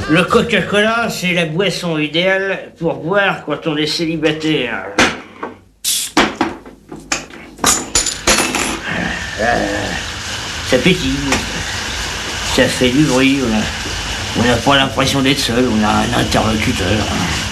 Le Coca-Cola, c'est la boisson idéale pour boire quand on est célibataire. Ça pétille, ça fait du bruit, on n'a pas l'impression d'être seul, on a un interlocuteur.